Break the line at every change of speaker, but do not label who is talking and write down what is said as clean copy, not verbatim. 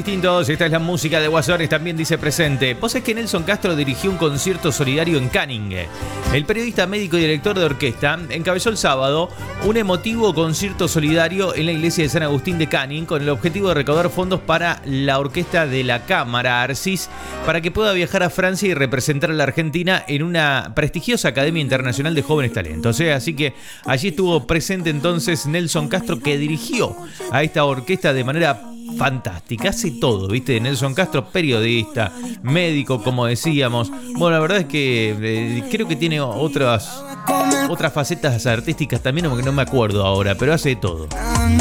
distintos. Esta es la música de Guasones, también dice presente. Vos sabés que Nelson Castro dirigió un concierto solidario en Canning. El periodista, médico y director de orquesta encabezó el sábado un emotivo concierto solidario en la iglesia de San Agustín de Canning con el objetivo de recaudar fondos para la orquesta de la Cámara Arcis para que pueda viajar a Francia y representar a la Argentina en una prestigiosa Academia Internacional de Jóvenes Talentos. Así que allí estuvo presente entonces Nelson Castro, que dirigió a esta orquesta de manera fantástica. Hace todo, ¿viste? Nelson Castro, periodista, médico, como decíamos. Bueno, la verdad es que creo que tiene otras facetas artísticas también, aunque no me acuerdo ahora, pero hace todo.